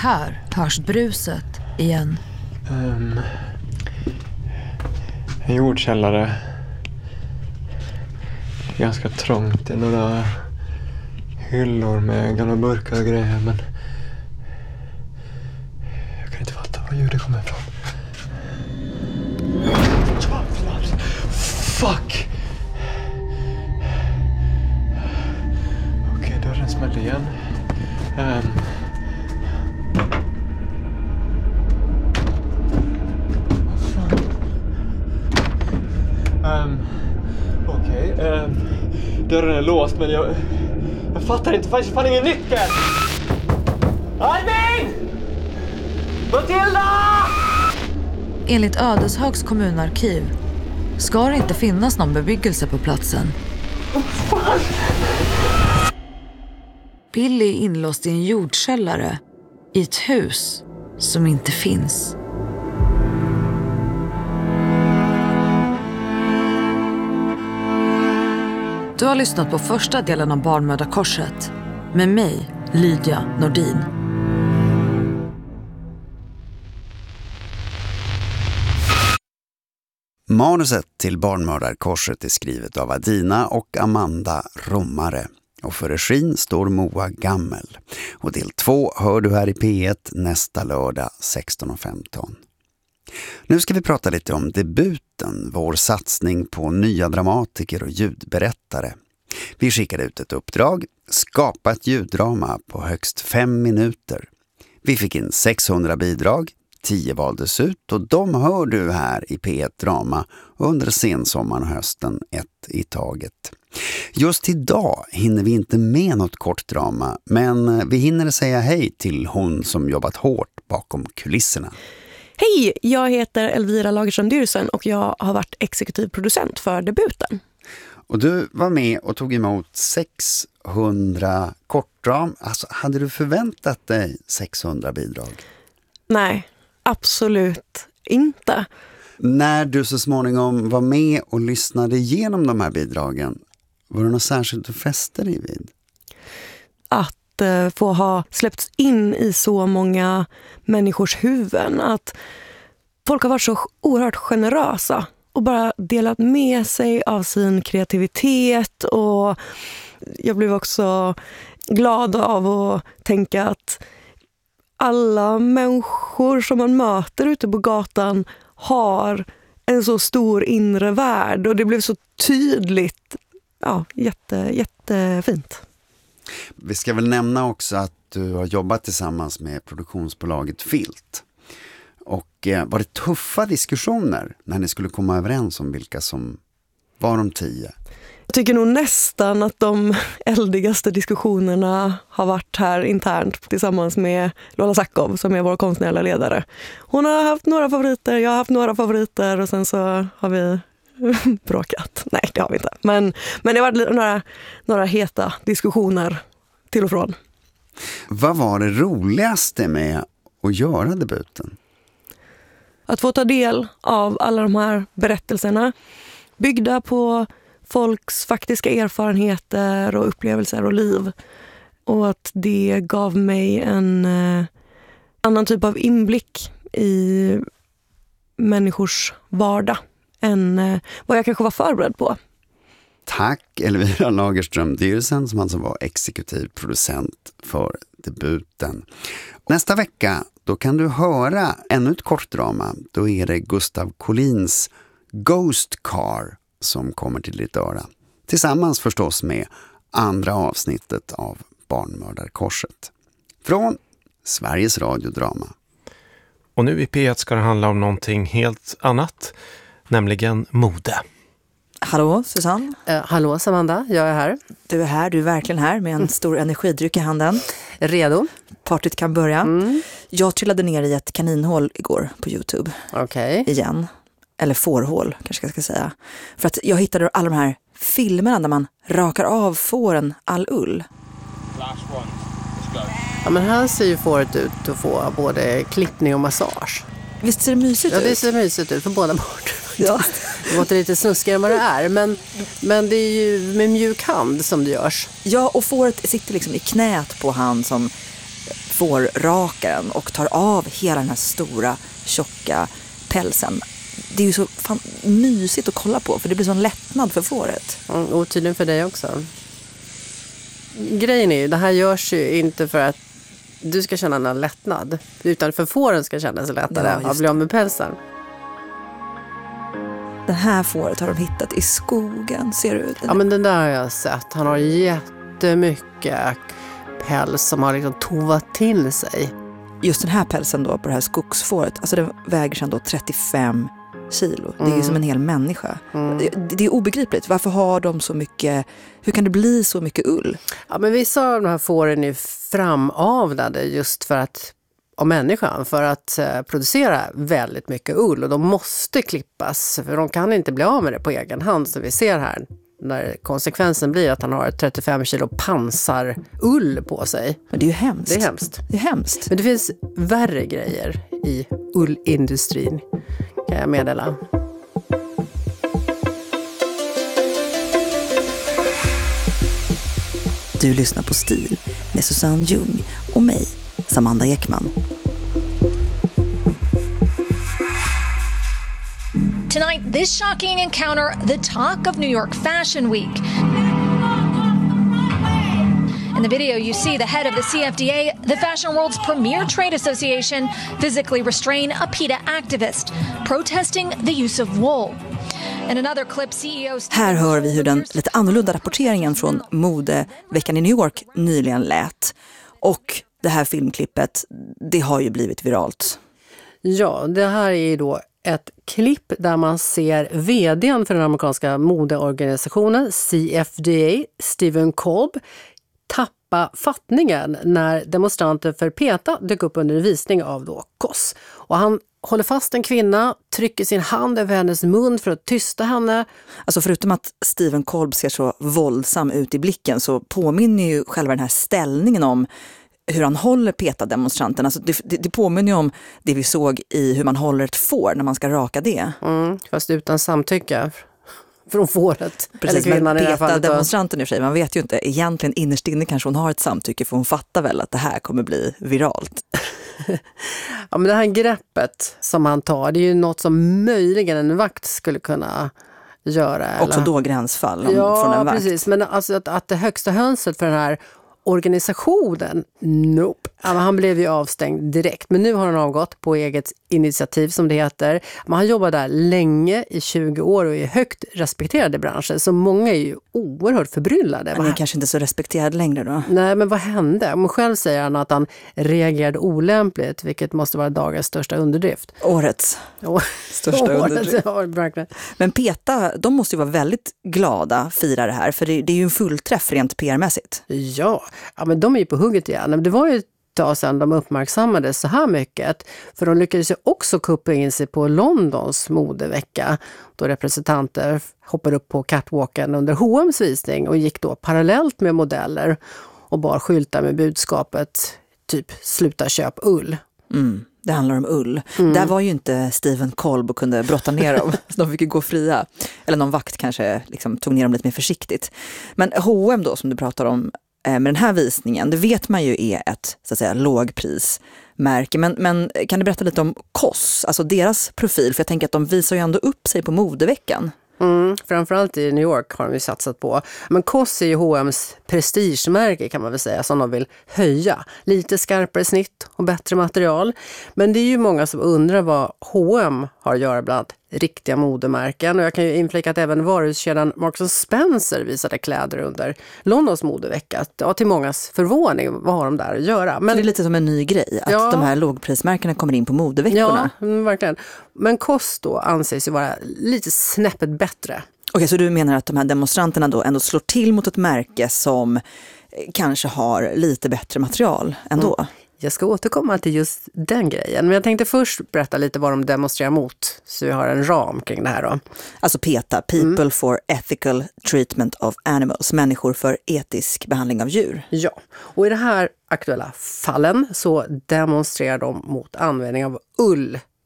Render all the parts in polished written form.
Här hörs bruset igen. En jordkällare. Ganska trångt. Det är några hyllor med gamla burkar och grejer, men jag kan inte fatta var ljudet kommer ifrån. Fuck! Okej, dörren smällde igen. Okej, dörren är låst, men jag fattar inte, det fanns ingen nyckel! Albin! Matilda! Enligt Ödeshögs kommunarkiv ska det inte finnas någon bebyggelse på platsen. Billy är inlåst i en jordkällare i ett hus som inte finns. Du har lyssnat på första delen av Barnmördarkorset med mig, Lydia Nordin. Manuset till Barnmördarkorset är skrivet av Adina och Amanda Romare. Och för regin står Moa Gammel. Och del 2 hör du här i P1 nästa lördag 16:15. Nu ska vi prata lite om debuten, vår satsning på nya dramatiker och ljudberättare. Vi skickade ut ett uppdrag, skapa ett ljuddrama på högst 5 minuter. Vi fick in 600 bidrag, 10 valdes ut och de hör du här i P1 Drama under sensommaren och hösten, ett i taget. Just idag hinner vi inte med något kort drama, men vi hinner säga hej till hon som jobbat hårt bakom kulisserna. Hej, jag heter Elvira Lagerström-Dyrsen och jag har varit exekutiv producent för debuten. Och du var med och tog emot 600 kortdram. Alltså, hade du förväntat dig 600 bidrag? Nej, absolut inte. När du så småningom var med och lyssnade igenom de här bidragen, var det något särskilt du fäste dig vid? Att få ha släppts in i så många människors huvuden. Att folk har varit så oerhört generösa och bara delat med sig av sin kreativitet. Och jag blev också glad av att tänka att alla människor som man möter ute på gatan har en så stor inre värld. Och det blev så tydligt. Ja, jättefint. Vi ska väl nämna också att du har jobbat tillsammans med produktionsbolaget Filt. Och var det tuffa diskussioner när ni skulle komma överens om vilka som var de 10? Jag tycker nog nästan att de eldigaste diskussionerna har varit här internt tillsammans med Lola Sackov som är vår konstnärliga ledare. Hon har haft några favoriter, jag har haft några favoriter och sen så har vi bråkat. Nej, det har vi inte. Men det har varit några heta diskussioner till och från. Vad var det roligaste med att göra debuten? Att få ta del av alla de här berättelserna byggda på folks faktiska erfarenheter och upplevelser och liv. Och att det gav mig en annan typ av inblick i människors vardag än vad jag kanske var förberedd på. Tack Elvira Lagerström-Dyrsen som alltså var exekutiv producent för debuten. Nästa vecka då kan du höra ännu ett kortdrama. Då är det Gustav Collins Ghost Car som kommer till ditt öra. Tillsammans förstås med andra avsnittet av Barnmördarkorset. Från Sveriges radiodrama. Och nu i P1 ska det handla om någonting helt annat, nämligen mode. Hallå Susanne. Hallå Samanda, jag är här. Du är här, du är verkligen här med en stor energidryck i handen. Redo? Partyt kan börja. Jag trillade ner i ett kaninhål igår på YouTube. Okej. Igen. Eller fårhål kanske jag ska säga. För att jag hittade alla de här filmerna där man rakar av fåren all ull. Ja, men här ser ju fåret ut att få både klippning och massage. Visst ser det mysigt ut? Ja, det ser mysigt ut för båda parter. Ja. Det låter lite snuskigare än vad det är. Men det är ju med mjuk hand som det görs. Ja, och fåret sitter liksom i knät på han som fårrakaren och tar av hela den här stora, tjocka pälsen. Det är ju så mysigt att kolla på, för det blir sån lättnad för fåret. Och tydligen för dig också. Grejen är ju, det här görs ju inte för att du ska känna en lättnad, utan för fåren ska känna sig lättare att bli av med pälsen. Den här fåret har de hittat i skogen, ser du? Ja, men den där har jag sett. Han har jättemycket päls som har liksom tovat till sig. Just den här pälsen då på det här skogsfåret, alltså den väger sedan då 35 kilo. Det är ju som en hel människa. Det är obegripligt. Varför har de så mycket, hur kan det bli så mycket ull? Ja, men vissa av de här fåren är framavlade just för att, av människan, för att producera väldigt mycket ull, och de måste klippas, för de kan inte bli av med det på egen hand, som vi ser här, när konsekvensen blir att han har 35 kilo pansarull på sig. Men det är ju hemskt. Det är hemskt. Det är hemskt. Men det finns värre grejer i ullindustrin, kan jag meddela. Du lyssnar på Stil med Susanne Ljung och mig, Samanda Ekman. Tonight, this shocking encounter, the talk of New York Fashion Week. In the video, you see the head of the CFDA, the fashion world's premier trade association, physically restrain a PETA activist protesting the use of wool. In another clip, CEOs... Här hör vi hur den lite annorlunda rapporteringen från modeveckan i New York nyligen lät. Och det här filmklippet, det har ju blivit viralt. Ja, det här är då ett klipp där man ser vdn för den amerikanska modeorganisationen CFDA, Stephen Kolb, tappa fattningen när demonstranter för PETA dök upp under en visning av då KOS. Och han håller fast en kvinna, trycker sin hand över hennes mun för att tysta henne. Alltså förutom att Stephen Kolb ser så våldsam ut i blicken, så påminner ju själva den här ställningen om hur han håller PETA-demonstranten. Alltså det påminner ju om det vi såg i hur man håller ett får när man ska raka det. Fast utan samtycke från fåret. Precis, men PETA-demonstranten i sig, man vet ju inte. Egentligen innerst inne kanske hon har ett samtycke, för hon fattar väl att det här kommer bli viralt. Ja, men det här greppet som han tar, det är ju något som möjligen en vakt skulle kunna göra. Också eller? Då gränsfall från en vakt. Ja, precis. Men alltså att det högsta hönset för den här organisationen, nope. Ja, han blev ju avstängd direkt. Men nu har han avgått på eget initiativ, som det heter. Men han jobbar där länge, i 20 år, och är högt respekterad i branschen. Så många är ju oerhört förbryllade. Han är kanske inte så respekterad längre då? Nej, men vad hände? Om själv säger han att han reagerade olämpligt, vilket måste vara dagens största underdrift. Årets största underdrift. Ja, verkligen. Men PETA, de måste ju vara väldigt glada, fira det här. För det är ju en fullträff rent PR-mässigt. Ja, men de är ju på hugget igen. Men det var ju ett tag sedan de uppmärksammades så här mycket. För de lyckades ju också kuppa in sig på Londons modevecka, då representanter hoppade upp på catwalken under H&M's visning och gick då parallellt med modeller och bar skyltar med budskapet typ sluta köp ull. Det handlar om ull. Där var ju inte Stephen Kolb och kunde brotta ner dem. Så de fick ju gå fria. Eller någon vakt kanske liksom tog ner dem lite mer försiktigt. Men H&M då, som du pratar om med den här visningen, det vet man ju är ett så att säga lågprismärke. Men kan du berätta lite om KOS, alltså deras profil? För jag tänker att de visar ju ändå upp sig på modeveckan. Framförallt i New York har de ju satsat på. Men KOS är ju H&M's prestigemärke, kan man väl säga, som de vill höja. Lite skarpare snitt och bättre material. Men det är ju många som undrar vad H&M har att göra bland annat riktiga modemärken. Och jag kan ju inflika att även varuhuskedjan Marks & Spencer visade kläder under Londons modevecka. Ja, till mångas förvåning, vad har de där att göra? Men det är lite som en ny grej, att de här lågprismärkena kommer in på modeveckorna. Ja, verkligen. Men KOS då anses ju vara lite snäppet bättre. Okej, så du menar att de här demonstranterna då ändå slår till mot ett märke som kanske har lite bättre material ändå? Jag ska återkomma till just den grejen. Men jag tänkte först berätta lite vad de demonstrerar mot. Så vi har en ram kring det här då. Alltså PETA, People for Ethical Treatment of Animals. Människor för etisk behandling av djur. Ja, och i det här aktuella fallen så demonstrerar de mot användning av ull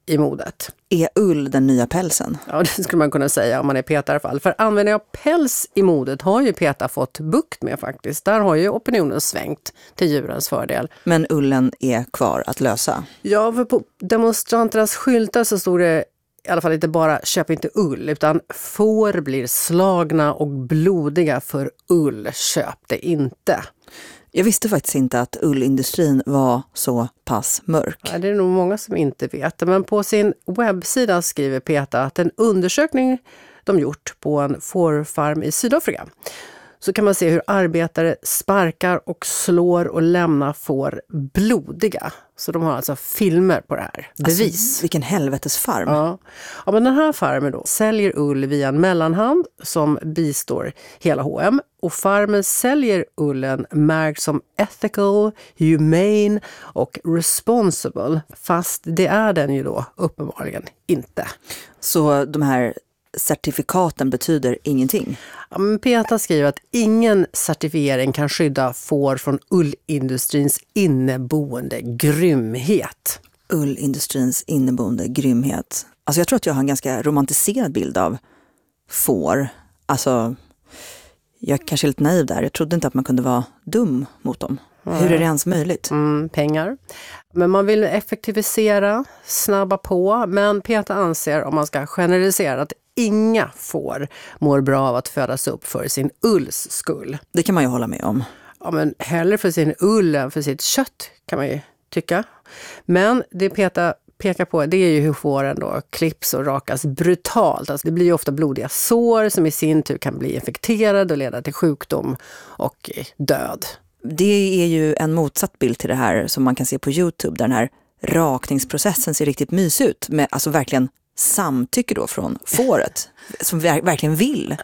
i modet. Är ull den nya pälsen? Ja, det skulle man kunna säga om man är PETA i alla fall. För användning av päls i modet har ju PETA fått bukt med faktiskt. Där har ju opinionen svängt till djurens fördel. Men ullen är kvar att lösa? Ja, för på demonstranternas skyltar så stod det i alla fall inte bara köp inte ull, utan får blir slagna och blodiga för ull, köp det inte. Jag visste faktiskt inte att ullindustrin var så pass mörk. Ja, det är nog många som inte vet. Men på sin webbsida skriver PETA att en undersökning de gjort på en fårfarm i Sydafrika, så kan man se hur arbetare sparkar och slår och lämnar får blodiga. Så de har alltså filmer på det här. Bevis. Alltså, vilken helvetesfarm. Ja, men den här farmen då säljer ull via en mellanhand som bistår hela H&M. Och farmen säljer ullen märkt som ethical, humane och responsible. Fast det är den ju då uppenbarligen inte. Så de här certifikaten betyder ingenting? Ja, men PETA skriver att ingen certifiering kan skydda får från ullindustrins inneboende grymhet. Ullindustrins inneboende grymhet. Alltså jag tror att jag har en ganska romantiserad bild av får. Alltså, jag kanske är lite naiv där. Jag trodde inte att man kunde vara dum mot dem. Hur är det ens möjligt? Pengar. Men man vill effektivisera, snabba på. Men PETA anser, om man ska generalisera, att inga får mår bra av att födas upp för sin ulls skull. Det kan man ju hålla med om. Ja, men hellre för sin ull än för sitt kött kan man ju tycka. Men det PETA pekar på, det är ju hur fåren då klipps och rakas brutalt. Alltså det blir ju ofta blodiga sår som i sin tur kan bli infekterade och leda till sjukdom och död. Det är ju en motsatt bild till det här som man kan se på YouTube, där den här rakningsprocessen ser riktigt mysig ut, med alltså verkligen samtycke då från fåret som verkligen vill.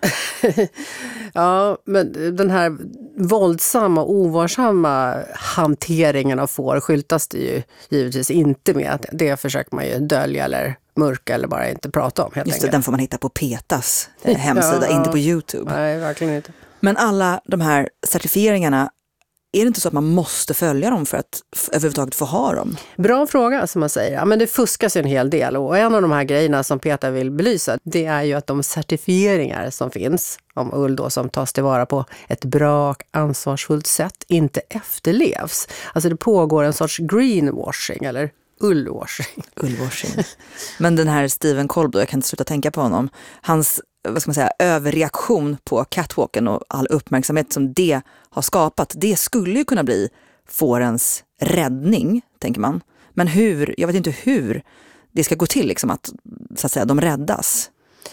Ja, men den här våldsamma, ovarsamma hanteringen av får skyltas det ju givetvis inte med. Det försöker man ju dölja eller mörka eller bara inte prata om helt Just det, enkelt. den får man hitta på PETAs hemsida, inte på YouTube. Nej, verkligen inte. Men alla de här certifieringarna, är det inte så att man måste följa dem för att överhuvudtaget få ha dem? Bra fråga som man säger. Ja, men det fuskas ju en hel del, och en av de här grejerna som PETA vill belysa, det är ju att de certifieringar som finns om ull då, som tas tillvara på ett bra och ansvarsfullt sätt, inte efterlevs. Alltså det pågår en sorts greenwashing eller ullwashing. Ullwashing. Men den här Stephen Kolb då, jag kan inte sluta tänka på honom. Hans, vad ska man säga, överreaktion på catwalken och all uppmärksamhet som det har skapat, det skulle ju kunna bli fårens räddning, tänker man. Men hur, jag vet inte hur det ska gå till liksom att, så att säga, de räddas.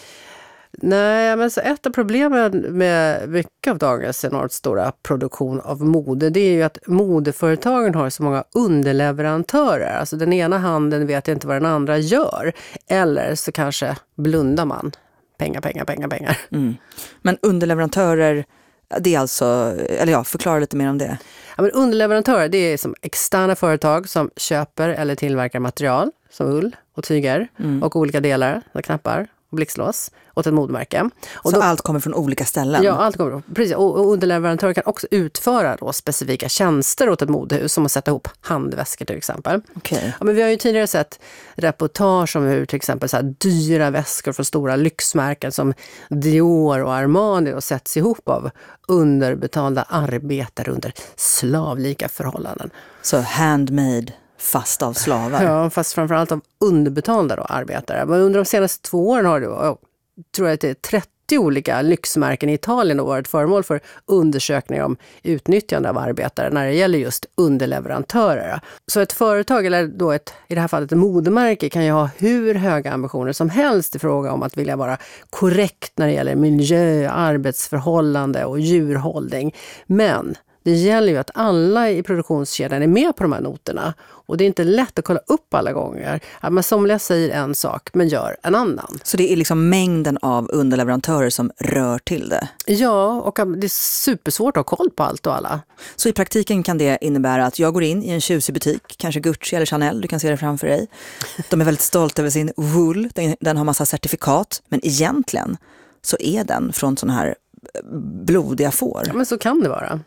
Nej, men så ett av problemen med mycket av dagens enormt stora produktion av mode, det är ju att modeföretagen har så många underleverantörer. Alltså den ena handen vet inte vad den andra gör. Eller så kanske blundar man. Pengar. Men underleverantörer, det är alltså, eller ja, förklara lite mer om det. Ja, men underleverantörer, det är som externa företag som köper eller tillverkar material som ull och tyger och olika delar, knappar och blixtlås åt ett modemärke. Och så då, allt kommer från olika ställen? Ja, allt kommer från, precis. Och underleverantörer kan också utföra då specifika tjänster åt ett modehus, som att sätta ihop handväskor till exempel. Okay. Ja, men vi har ju tidigare sett reportage om hur till exempel så här dyra väskor från stora lyxmärken som Dior och Armani och sätts ihop av underbetalda arbetare under slavlika förhållanden. Så handmade, fast av slavar? Ja, fast framförallt av underbetalda då, arbetare. Men under de senaste 2 åren har det, tror jag att det är 30 olika lyxmärken i Italien har varit föremål för undersökningar om utnyttjande av arbetare när det gäller just underleverantörer. Så ett företag, eller då i det här fallet ett modemärke, kan ju ha hur höga ambitioner som helst i fråga om att vilja vara korrekt när det gäller miljö, arbetsförhållande och djurhållning. Men det gäller ju att alla i produktionskedjan är med på de här noterna. Och det är inte lätt att kolla upp alla gånger. Att man somliga säger en sak men gör en annan. Så det är liksom mängden av underleverantörer som rör till det? Ja, och det är supersvårt att ha koll på allt och alla. Så i praktiken kan det innebära att jag går in i en tjusig butik, kanske Gucci eller Chanel, du kan se det framför dig. De är väldigt stolta över sin wool, den har massa certifikat. Men egentligen så är den från sån här blodiga får. Ja, men så kan det vara.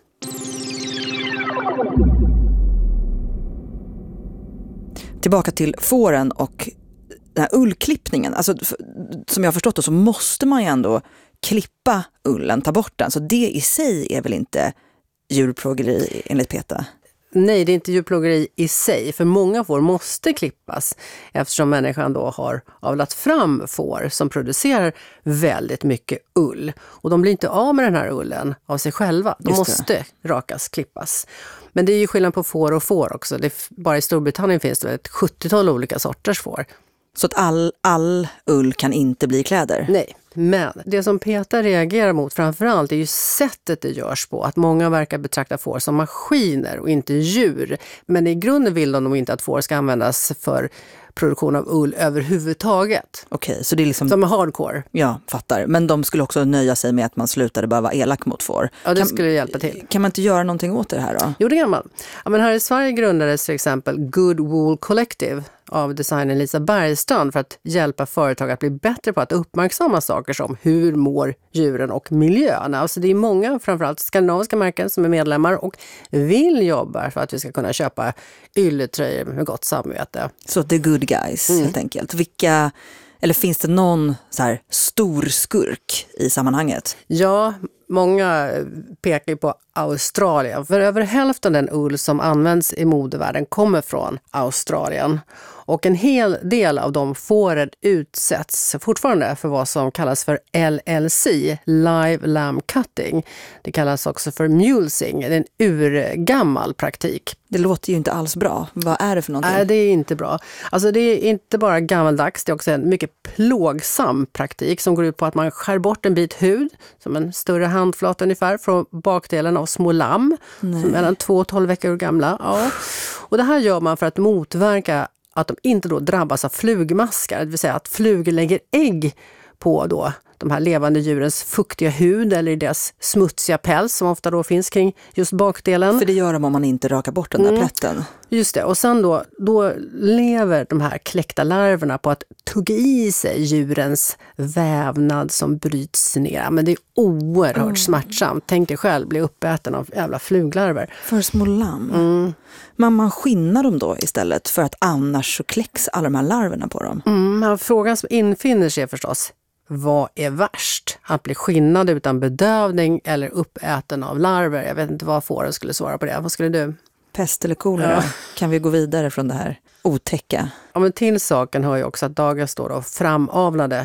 Tillbaka till fåren och den här ullklippningen, alltså, som jag har förstått det, så måste man ju ändå klippa ullen, ta bort den. Så det i sig är väl inte djurplågeri enligt PETA? Nej, det är inte djurplågeri i sig, för många får måste klippas eftersom människan då har avlat fram får som producerar väldigt mycket ull. Och de blir inte av med den här ullen av sig själva. De måste rakas, klippas. Men det är ju skillnad på får och får också. Bara i Storbritannien finns det ett 70-tal olika sorters får. Så att all ull kan inte bli kläder? Nej, men det som PETA reagerar mot framförallt är ju sättet det görs på. Att många verkar betrakta får som maskiner och inte djur. Men i grunden vill de nog inte att får ska användas för produktion av ull överhuvudtaget. Okej, så det är liksom... Som är hardcore. Ja, fattar. Men de skulle också nöja sig med att man slutade bara vara elak mot får. Ja, det skulle hjälpa till. Kan man inte göra någonting åt det här då? Jo, det kan man. Ja, men här i Sverige grundades till exempel Good Wool Collective av designern Lisa Bergstrand för att hjälpa företag att bli bättre på att uppmärksamma saker som hur mår djuren och miljön. Alltså det är många, framförallt skandinaviska märken som är medlemmar och vill jobba för att vi ska kunna köpa ylletröjor med gott samvete. Så the good guys helt enkelt. Eller finns det någon så här stor skurk i sammanhanget? Ja, många pekar på Australien. För över hälften av den ull som används i modevärlden kommer från Australien. Och en hel del av de fåren utsätts fortfarande för vad som kallas för LLC, Live Lamb Cutting. Det kallas också för mulesing, det är en urgammal praktik. Det låter ju inte alls bra. Vad är det för någonting? Nej, det är inte bra. Alltså det är inte bara gammaldags, det är också en mycket plågsam praktik som går ut på att man skär bort en bit hud, som en större handflat ungefär, från bakdelen av små lamm, som är mellan 2 och 12 veckor gamla. Ja. Och det här gör man för att motverka att de inte då drabbas av flugmaskar, det vill säga att flugor lägger ägg på då de här levande djurens fuktiga hud eller i deras smutsiga päls som ofta då finns kring just bakdelen. För det gör de om man inte rakar bort den där plätten. Just det, och sen då lever de här kläckta larverna på att tugga i sig djurens vävnad som bryts ner. Men det är oerhört smärtsamt. Tänk dig själv bli uppäten av jävla fluglarver. För små lamm. Men man skinnar dem då istället för att annars så kläcks alla de här larverna på dem. Men frågan som infinner sig förstås, vad är värst? Att bli skinnad utan bedövning eller uppäten av larver? Jag vet inte vad fåren skulle svara på det. Vad skulle du? Pest eller kolera? Kan vi gå vidare från det här otäcka? Ja, men till saken hör ju också att dagens står då framavlade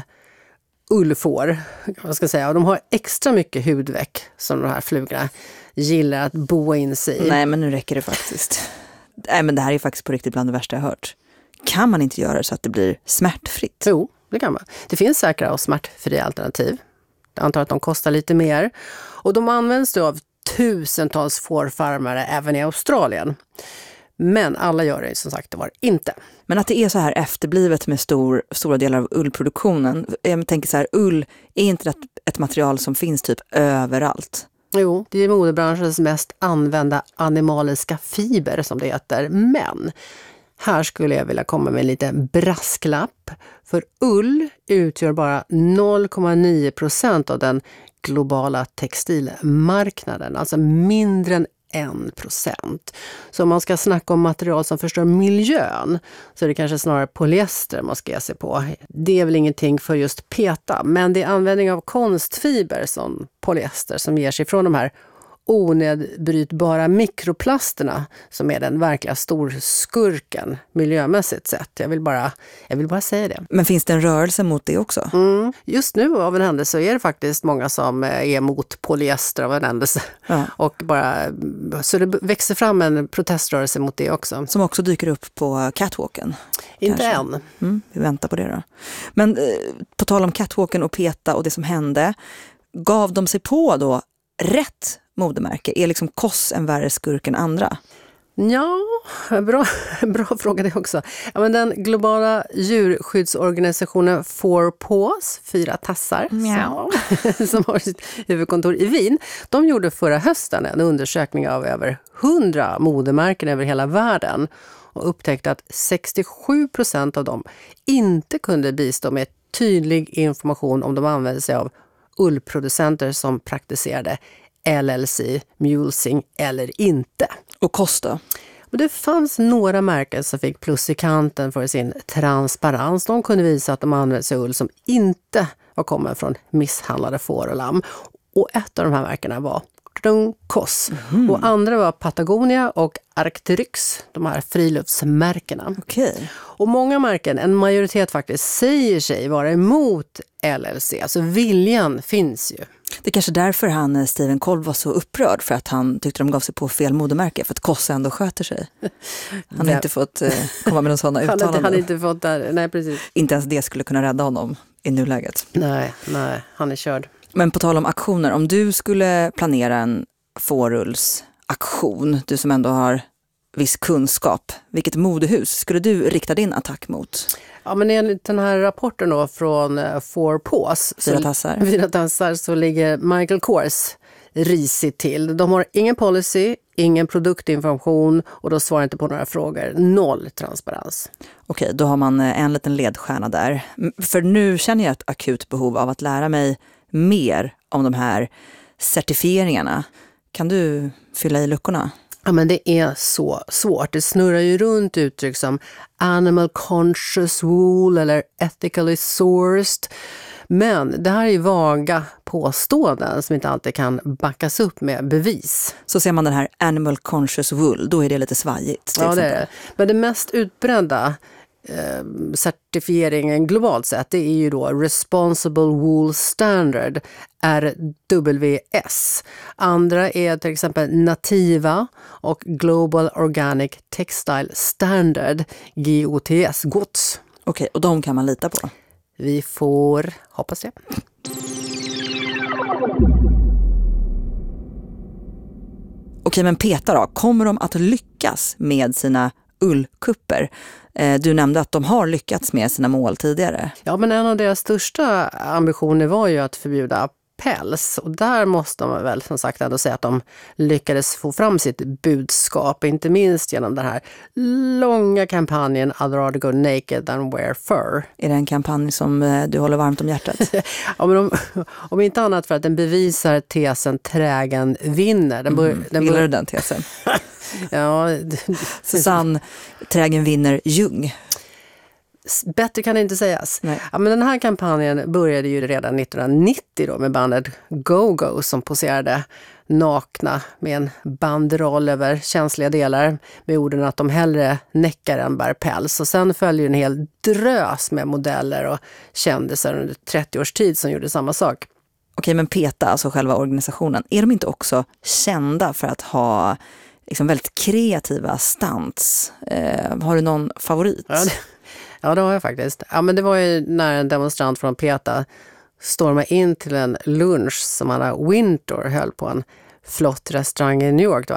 ullfår. Vad ska jag säga? Och de har extra mycket hudveck som de här flugorna gillar att boa in sig i. Nej, men nu räcker det faktiskt. Nej, men det här är faktiskt på riktigt bland det värsta jag hört. Kan man inte göra det så att det blir smärtfritt? Jo, det kan man. Det finns säkra och smärtfria alternativ. Jag antar att de kostar lite mer. Och de används då av tusentals fårfarmare även i Australien. Men alla gör det som sagt det var inte. Men att det är så här efterblivet med stora delar av ullproduktionen. Jag tänker så här, ull är inte ett material som finns typ överallt. Jo, det är modebranschens mest använda animaliska fiber som det heter. Men här skulle jag vilja komma med en liten brasklapp. För ull utgör bara 0,9% av den globala textilmarknaden. Alltså mindre än 1%. Så om man ska snacka om material som förstör miljön så är det kanske snarare polyester man ska ge sig på. Det är väl ingenting för just PETA, men det är användning av konstfiber som polyester som ger sig från de här onedbrytbara mikroplasterna som är den verkliga storskurken miljömässigt sett. Jag vill bara säga det. Men finns det en rörelse mot det också? Just nu av en händelse så är det faktiskt många som är emot polyester av en händelse. Ja. Så det växer fram en proteströrelse mot det också. Som också dyker upp på catwalken? Inte än. Vi väntar på det då. Men på tal om catwalken och PETA och det som hände, gav de sig på då rätt modemärke? Är liksom KOS en värre skurk än andra? Ja, bra fråga det också. Ja, men den globala djurskyddsorganisationen 4 Paws, 4 tassar, som har sitt huvudkontor i Wien, de gjorde förra hösten en undersökning av över 100 modemärken över hela världen och upptäckte att 67% av dem inte kunde bistå med tydlig information om de använde sig av ullproducenter som praktiserade LLC, mulesing eller inte. Och kosta? Och det fanns några märken som fick plus i kanten för sin transparens. De kunde visa att de använde sig ull som inte var kommen från misshandlade får och lamm. Och ett av de här märkena var COS. Och andra var Patagonia och Arc'teryx, de här friluftsmärkena. Okej. Och många märken, en majoritet faktiskt, säger sig vara emot LLC. Alltså viljan finns ju. Det är kanske därför Stephen Kolb var så upprörd, för att han tyckte de gav sig på fel modemärke, för att COS ändå sköter sig. Han har inte fått komma med någon sådana uttalanden. Han hade inte fått där, nej precis. Inte ens det skulle kunna rädda honom i nuläget. Nej, han är körd. Men på tal om aktioner, om du skulle planera en fårullsaktion, du som ändå har viss kunskap, vilket modehus skulle du rikta din attack mot? Ja, men enligt den här rapporten då från Four Paws, Fyra tassar, så ligger Michael Kors risigt till. De har ingen policy, ingen produktinformation och de svarar inte på några frågor. 0 transparens. Okej, då har man en liten ledstjärna där. För nu känner jag ett akut behov av att lära mig mer om de här certifieringarna. Kan du fylla i luckorna? Ja, men det är så svårt. Det snurrar ju runt uttryck som animal conscious wool eller ethically sourced. Men det här är ju vaga påståenden som inte alltid kan backas upp med bevis. Så ser man den här animal conscious wool, då är det lite svajigt. Ja, det är det. Men det mest utbredda certifieringen globalt sett, det är ju då Responsible Wool Standard, RWS. Andra är till exempel Nativa och Global Organic Textile Standard, GOTS, GOTS. Okej, och de kan man lita på? Vi får hoppas det. Okej, men Peter då, kommer de att lyckas med sina ullkupper? Du nämnde att de har lyckats med sina mål tidigare. Ja, men en av deras största ambitioner var ju att förbjuda päls. Och där måste man väl som sagt ändå säga att de lyckades få fram sitt budskap. Inte minst genom den här långa kampanjen I'd rather go naked than wear fur. Är det en kampanj som du håller varmt om hjärtat? Ja, men om inte annat för att den bevisar tesen trägen vinner. Gillar du den tesen? Ja. Susanne, trägen vinner Jung. Bättre kan det inte sägas. Ja, men den här kampanjen började ju redan 1990 då med bandet Go-Go som poserade nakna med en banderoll över känsliga delar med orden att de hellre näckar än bär päls. Och sen följer en hel drös med modeller och kändisar under 30 års tid som gjorde samma sak. Okej, men PETA, alltså själva organisationen, är de inte också kända för att ha liksom väldigt kreativa stunts? Har du någon favorit? Ja, det har jag faktiskt. Ja, men det var ju när en demonstrant från PETA stormade in till en lunch som Anna Wintour höll på en flott restaurang i New York då,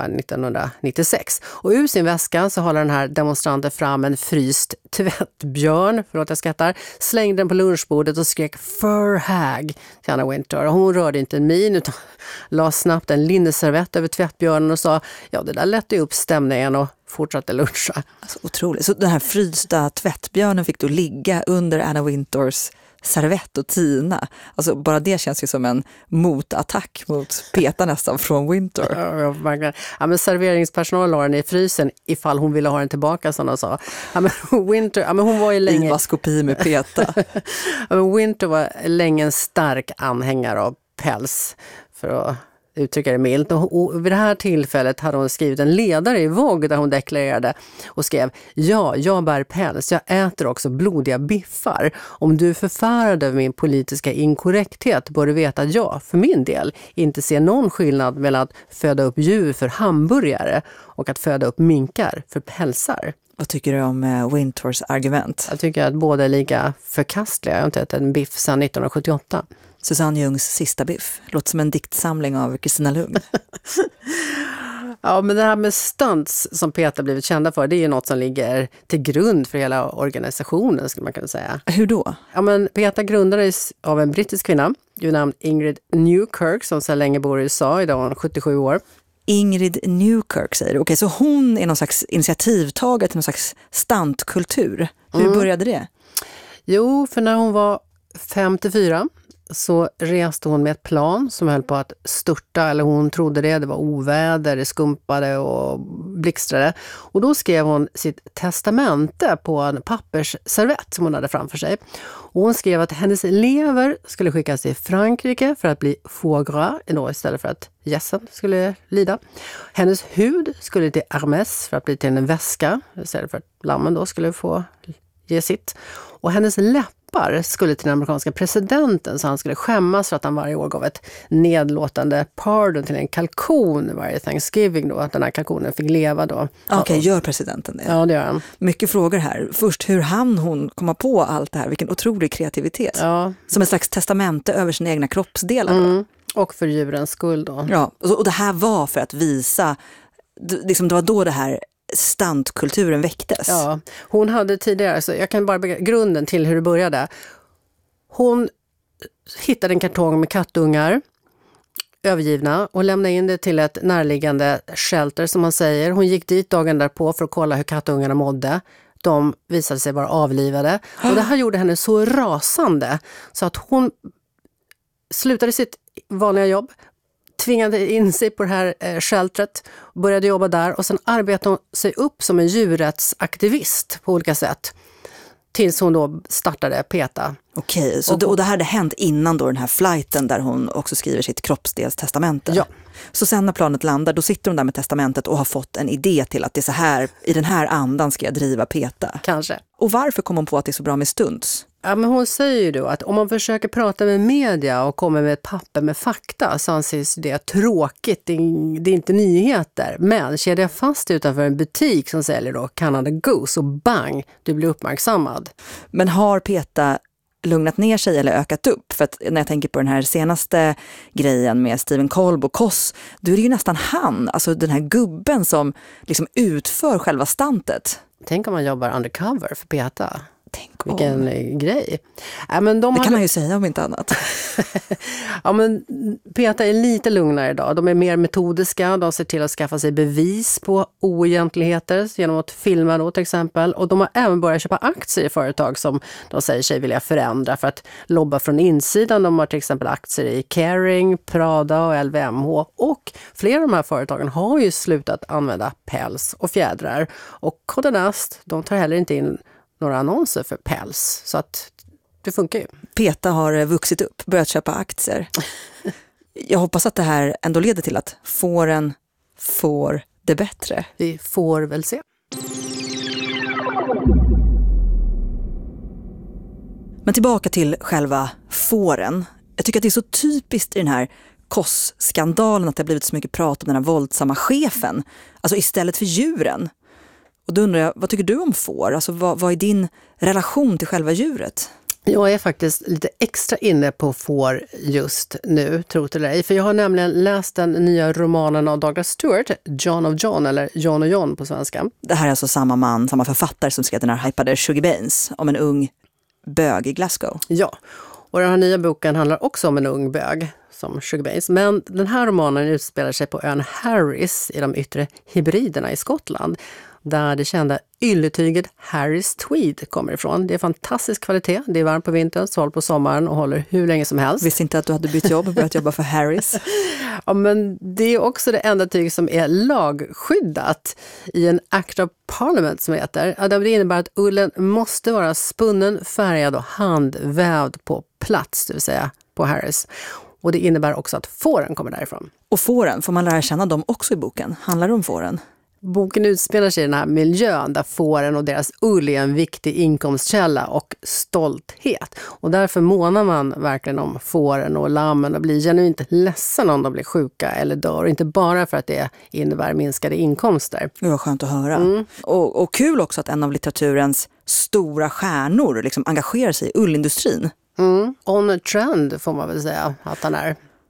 1996. Och ur sin väska så håller den här demonstranten fram en fryst tvättbjörn, förlåt jag skrattar, slängde den på lunchbordet och skrek "fur hag" till Anna Wintour. Och hon rörde inte en min utan la snabbt en linneservett över tvättbjörnen och sa ja, det där lätte upp stämningen och fortsatte luncha. Alltså, otroligt. Så den här frysta tvättbjörnen fick då ligga under Anna Wintours servett och tina. Alltså bara det känns ju som en motattack mot PETA nästan från Wintour. Ja, men serveringspersonal la den i frysen ifall hon ville ha den tillbaka som de sa. Ja, men Wintour, ja, men hon var ju länge... Ivaskopi med PETA. Ja, men Wintour var länge en stark anhängare av päls för att uttrycka det milt. Och vid det här tillfället hade hon skrivit en ledare i Vogue där hon deklarerade och skrev: ja, jag bär päls, jag äter också blodiga biffar. Om du är förfärad över min politiska inkorrekthet bör du veta att jag, för min del, inte ser någon skillnad mellan att föda upp djur för hamburgare och att föda upp minkar för pälsar. Vad tycker du om Wintours argument? Jag tycker att båda är lika förkastliga. Jag har inte ätit en biff sedan 1978. Susanne Jungs sista biff. Låter som en diktsamling av Kristina Lugn. Ja, men det här med stunts som PETA blivit kända för, det är ju något som ligger till grund för hela organisationen, skulle man kunna säga. Hur då? Ja, men PETA grundades av en brittisk kvinna, vid namn Ingrid Newkirk, som så länge bor i USA, idag är hon 77 år. Ingrid Newkirk säger du. Okej, så hon är någon slags initiativtagare till någon slags stuntkultur. Hur började det? Jo, för när hon var 54 så reste hon med ett plan som höll på att störta, eller hon trodde det var oväder, det skumpade och blixtrade. Och då skrev hon sitt testamente på en pappersservett som hon hade framför sig. Och hon skrev att hennes lever skulle skickas till Frankrike för att bli foie gras istället för att gässen skulle lida. Hennes hud skulle till Hermès för att bli till en väska istället för att lammen då skulle få ge sitt. Och hennes läppar skulle till den amerikanska presidenten, så han skulle skämmas för att han varje år gav ett nedlåtande pardon till en kalkon varje Thanksgiving då, att den här kalkonen fick leva då. Okej, gör presidenten det? Ja, det gör han. Mycket frågor här. Först, hur hon komma på allt det här? Vilken otrolig kreativitet. Ja. Som en slags testamente över sina egna kroppsdelar. Då. Och för djurens skull då. Ja, och det här var för att visa, liksom det var då det här stantkulturen väcktes. Ja, hon hade tidigare, så jag kan bara bygga grunden till hur det började. Hon hittade en kartong med kattungar, övergivna, och lämnade in det till ett närliggande shelter som man säger. Hon gick dit dagen därpå för att kolla hur kattungarna mådde. De visade sig vara avlivade. Och det här gjorde henne så rasande så att hon slutade sitt vanliga jobb, tvingade in sig på det här sheltret, började jobba där och sen arbetade hon sig upp som en djurrättsaktivist på olika sätt tills hon då startade PETA. Okej, så och det här hade hänt innan då den här flighten där hon också skriver sitt kroppsdelstestamente. Ja. Så sen när planet landar, då sitter hon där med testamentet och har fått en idé till att det är så här, i den här andan ska jag driva PETA. Kanske. Och varför kom hon på att det är så bra med stunts? Ja, men hon säger ju då att om man försöker prata med media och kommer med ett papper med fakta så anses det tråkigt, det är inte nyheter. Men kedjar jag fast utanför en butik som säljer då Canada Goose och bang, du blir uppmärksammad. Men har PETA lugnat ner sig eller ökat upp? För att när jag tänker på den här senaste grejen med Stephen Kolb och Koss, då är det ju nästan han, alltså den här gubben som liksom utför själva stantet. Tänk om man jobbar undercover för PETA. Tänk vilken grej. Ja, men det kan man ju säga om inte annat. Ja, men PETA är lite lugnare idag. De är mer metodiska. De ser till att skaffa sig bevis på oegentligheter genom att filma då till exempel. Och de har även börjat köpa aktier i företag som de säger sig vilja förändra för att lobba från insidan. De har till exempel aktier i Kering, Prada och LVMH. Och flera av de här företagen har ju slutat använda päls och fjädrar. Och Condé Nast, de tar heller inte in några annonser för päls, så att det funkar ju. PETA har vuxit upp, börjat köpa aktier. Jag hoppas att det här ändå leder till att fåren får det bättre. Vi får väl se. Men tillbaka till själva fåren. Jag tycker att det är så typiskt i den här Koss-skandalen att det har blivit så mycket prat om den här våldsamma chefen. Alltså istället för djuren. Och då undrar jag, vad tycker du om får? Alltså vad är din relation till själva djuret? Jag är faktiskt lite extra inne på får just nu, tror det eller ej. För jag har nämligen läst den nya romanen av Douglas Stewart, John of John, eller John och John på svenska. Det här är alltså samma författare som skrev den här hypade Sugar Baines om en ung bög i Glasgow. Ja, och den här nya boken handlar också om en ung bög som Sugar Baines. Men den här romanen utspelar sig på ön Harris i de yttre hybriderna i Skottland, där det kända ylletyget Harris Tweed kommer ifrån. Det är fantastisk kvalitet. Det är varmt på vintern, sålt på sommaren och håller hur länge som helst. Visste inte att du hade bytt jobb och börjat jobba för Harris. Ja, men det är också det enda tyg som är lagskyddat i en Act of Parliament som heter. Ja, det innebär att ullen måste vara spunnen, färgad och handvävd på plats, det vill säga på Harris. Och det innebär också att fåren kommer därifrån. Och fåren, får man lära känna dem också i boken? Handlar det om fåren? Boken utspelar sig i den här miljön där fåren och deras ull är en viktig inkomstkälla och stolthet. Och därför månar man verkligen om fåren och lammen och blir genuint ledsen om de blir sjuka eller dör. Inte bara för att det innebär minskade inkomster. Det var skönt att höra. Och kul också att en av litteraturens stora stjärnor liksom engagerar sig i ullindustrin. On a trend får man väl säga att han är.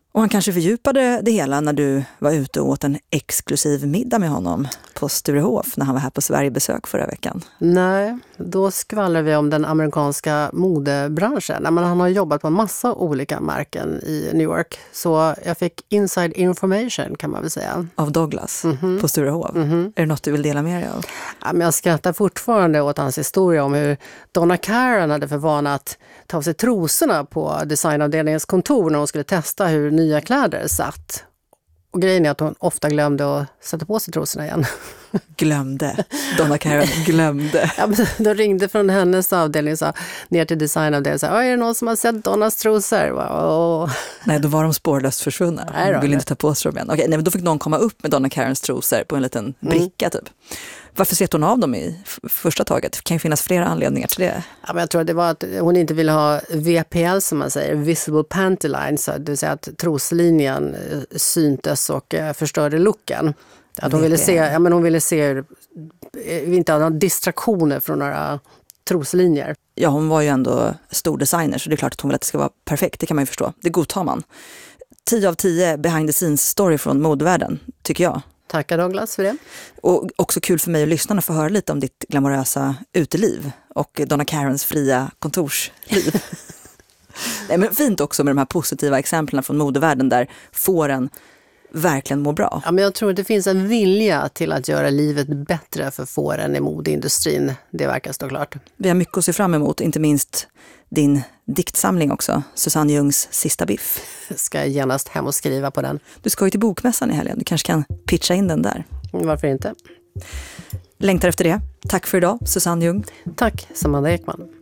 Och han kanske fördjupade det hela när du var ute och åt en exklusiv middag med honom på Sturehof när han var här på Sverigebesök förra veckan. Nej, då skvallrar vi om den amerikanska modebranschen. Men han har jobbat på en massa olika märken i New York. Så jag fick inside information kan man väl säga. Av Douglas på Sturehof. Är det något du vill dela med dig av? Ja, men jag skrattar fortfarande åt hans historia om hur Donna Karan hade för vana att ta av sig trosorna på designavdelningens kontor när hon skulle testa hur nya kläder satt. Och grejen är att hon ofta glömde att sätta på sig trosorna igen. Glömde. Donna Karan glömde. Ja, men de ringde från hennes avdelning så, ner till designavdelningen och sa, är det någon som har sett Donnas trosor? Nej, då var de spårlöst försvunna. De ville inte ta på sig dem igen. Okej, nej, men då fick någon komma upp med Donna Karans trosor på en liten bricka typ. Varför slet hon av dem i första taget? Det kan ju finnas flera anledningar till det. Ja, men jag tror att det var att hon inte ville ha VPL som man säger, Visible Panty Line, så det vill säga att troslinjen syntes och förstörde looken. Att hon ville se, hon ville se hur vi inte hade några distraktioner från några troslinjer. Ja, hon var ju ändå stor designer så det är klart att hon vill att det ska vara perfekt, det kan man ju förstå. Det godtar man. 10 av 10 behind the scenes story från modevärlden, tycker jag. Tackar Douglas för det. Och också kul för mig att lyssna och få höra lite om ditt glamorösa uteliv och Donna Karans fria kontorsliv. Nej, men fint också med de här positiva exemplen från modevärlden där fåren verkligen mår bra. Ja, men jag tror att det finns en vilja till att göra livet bättre för fåren i modeindustrin. Det verkar stå klart. Vi har mycket att se fram emot, inte minst din diktsamling också, Susanne Ljungs Sista biff. Ska jag genast hem och skriva på den. Du ska ju till bokmässan i helgen, du kanske kan pitcha in den där. Varför inte? Längtar efter det. Tack för idag, Susanne Ljung. Tack, Samantha Ekman.